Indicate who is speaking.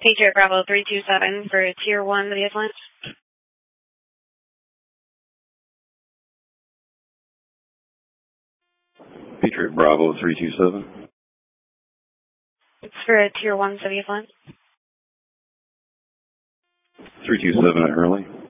Speaker 1: Patriot Bravo 327 for Tier 1 with the Atlantis.
Speaker 2: Patriot Bravo 327.
Speaker 1: It's for Tier 1 City of Atlantis.
Speaker 2: 327 at Hurley.